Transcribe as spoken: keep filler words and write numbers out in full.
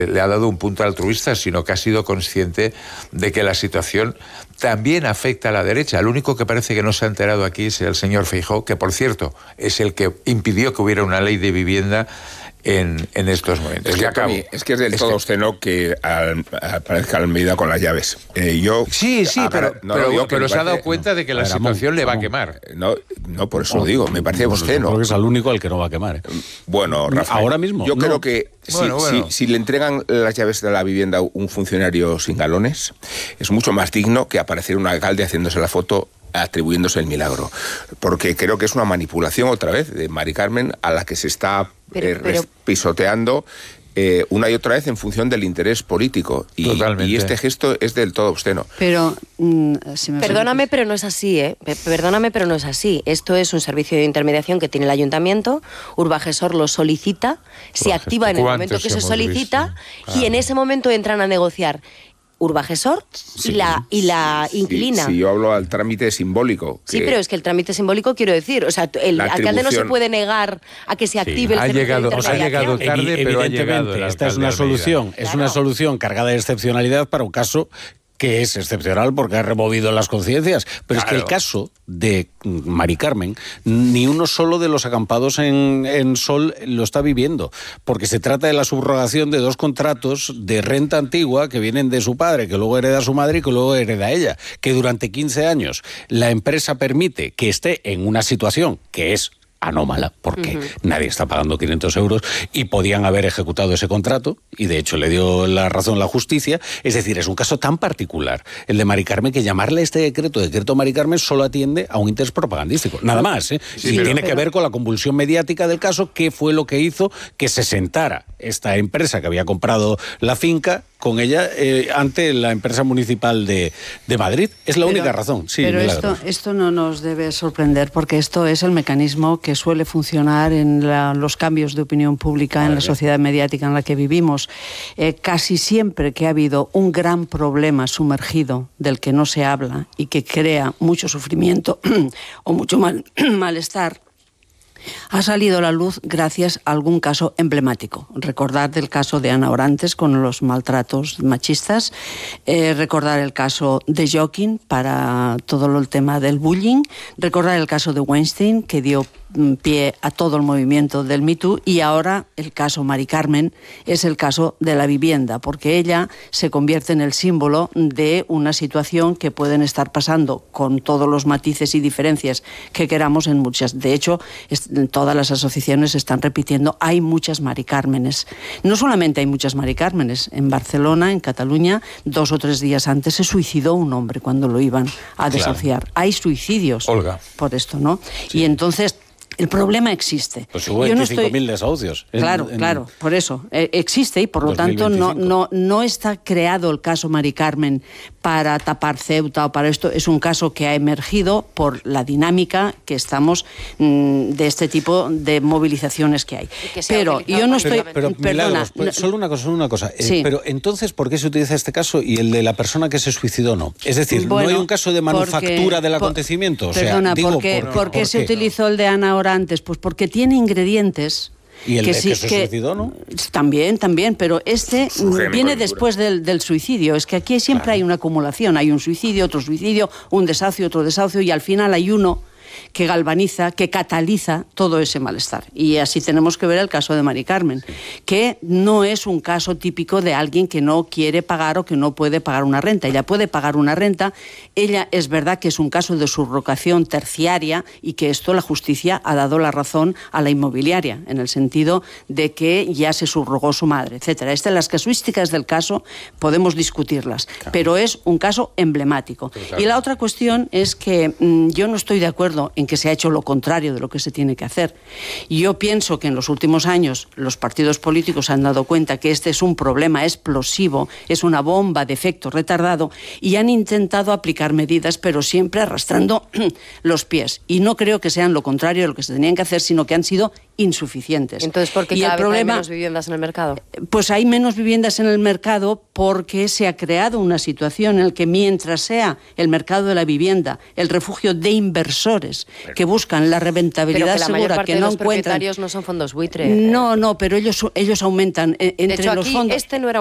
le ha dado un punto altruista, sino que ha sido consciente de que la situación también afecta a la derecha. El único que parece que no se ha enterado aquí es el señor Feijóo, que por cierto es el que impidió que hubiera una ley de vivienda en, en estos momentos. Es que, acabo. es que es del es todo que... obsceno que al, aparezca Almeida con las llaves. Eh, yo Sí, sí, pero, no pero, pero, pero se ha dado cuenta no, de que la situación Ramón, le va Ramón. a quemar. No, no, por eso no, lo digo, me parece no, obsceno. Porque es el único al que no va a quemar. ¿eh? Bueno, Rafael, ahora mismo. Yo no. creo que si, bueno, bueno. Si, si le entregan las llaves de la vivienda a un funcionario sin galones, es mucho más digno que aparecer un alcalde haciéndose la foto atribuyéndose el milagro, porque creo que es una manipulación otra vez de Mari Carmen a la que se está pero, eh, pero... pisoteando eh, una y otra vez en función del interés político y, y este gesto es del todo obsceno. Pero mm, si me perdóname, pero no es así, ¿eh? Perdóname, pero no es así. Esto es un servicio de intermediación que tiene el ayuntamiento. Urbagesor lo solicita, se activa en el momento que se solicita visto? y ah. en ese momento entran a negociar Urbagesor sí, y la y la inquilina. Si sí, yo hablo al trámite simbólico. Sí, pero es que el trámite simbólico, quiero decir, o sea, el alcalde no se puede negar a que se active sí, el ha llegado, de o sea, ha llegado tarde, Evi- pero ha llegado. Esta es una solución, claro. es una solución cargada de excepcionalidad para un caso que es excepcional porque ha removido las conciencias. Pero claro. es que el caso de Mari Carmen, ni uno solo de los acampados en, en Sol lo está viviendo, porque se trata de la subrogación de dos contratos de renta antigua que vienen de su padre, que luego hereda su madre y que luego hereda ella, que durante quince años la empresa permite que esté en una situación que es anómala, porque uh-huh. nadie está pagando quinientos euros y podían haber ejecutado ese contrato y de hecho le dio la razón la justicia. Es decir, es un caso tan particular el de Mari Carmen que llamarle este decreto, decreto Mari Carmen, solo atiende a un interés propagandístico, nada más, ¿eh? Sí, y pero, tiene pero... que ver con la convulsión mediática del caso, que fue lo que hizo que se sentara esta empresa que había comprado la finca con ella eh, ante la empresa municipal de, de Madrid. Es la pero, única razón. Sí, pero esto, esto no nos debe sorprender, porque esto es el mecanismo que suele funcionar en la, los cambios de opinión pública vale. en la sociedad mediática en la que vivimos. Eh, casi siempre que ha habido un gran problema sumergido del que no se habla y que crea mucho sufrimiento o mucho mal, malestar, ha salido a la luz gracias a algún caso emblemático. Recordar el caso de Ana Orantes con los maltratos machistas, eh, recordar el caso de Joaquín para todo el tema del bullying, recordar el caso de Weinstein, que dio pie a todo el movimiento del Me Too, y ahora el caso Mari Carmen es el caso de la vivienda, porque ella se convierte en el símbolo de una situación que pueden estar pasando con todos los matices y diferencias que queramos en muchas. De hecho, en todas las asociaciones están repitiendo, hay muchas Mari Cármenes. No solamente hay muchas Mari Cármenes, en Barcelona, en Cataluña, dos o tres días antes se suicidó un hombre cuando lo iban a desahuciar. Claro. Hay suicidios Olga. por esto, ¿no? Sí. Y entonces el problema existe. Pues hubo veinticinco mil no estoy... desahucios. Claro, en, en... claro, por eso. Eh, existe y por lo tanto no, no, no está creado el caso Mari Carmen para tapar Ceuta o para esto. Es un caso que ha emergido por la dinámica que estamos mmm, de este tipo de movilizaciones que hay. Que pero yo no estoy... Pero, pero perdona. Milagros, pues, solo una cosa, solo una cosa. Sí. Eh, pero entonces, ¿por qué se utiliza este caso y el de la persona que se suicidó no? Es decir, bueno, ¿no hay un caso de manufactura porque, del acontecimiento? O sea, perdona, digo, porque, ¿por, ¿por qué ¿por se qué? utilizó el de Ana Orantes? Pues porque tiene ingredientes... ¿Y el que de sí, que se que, suicidó, no? También, también, pero este viene después del, del suicidio. Es que aquí siempre claro. hay una acumulación. Hay un suicidio, otro suicidio, un desahucio, otro desahucio, y al final hay uno que galvaniza, que cataliza todo ese malestar. Y así tenemos que ver el caso de Mari Carmen, que no es un caso típico de alguien que no quiere pagar o que no puede pagar una renta. Ella puede pagar una renta. Ella es verdad que es un caso de subrogación terciaria y que esto la justicia ha dado la razón a la inmobiliaria, en el sentido de que ya se subrogó su madre, etcétera. Estas, las casuísticas del caso podemos discutirlas, claro. pero es un caso emblemático. Claro. Y la otra cuestión es que mmm, yo no estoy de acuerdo en que se ha hecho lo contrario de lo que se tiene que hacer. Yo pienso que en los últimos años los partidos políticos se han dado cuenta que este es un problema explosivo, es una bomba de efecto retardado, y han intentado aplicar medidas, pero siempre arrastrando los pies. Y no creo que sean lo contrario de lo que se tenían que hacer, sino que han sido insuficientes. Entonces, ¿por qué y cada el vez problema, hay menos viviendas en el mercado? Pues hay menos viviendas en el mercado porque se ha creado una situación en la que mientras sea el mercado de la vivienda el refugio de inversores que buscan la rentabilidad pero que la segura, mayor parte que no de los encuentran... propietarios no son fondos buitre. No, no, pero ellos, ellos aumentan. Entre de hecho, los aquí fondos... este no era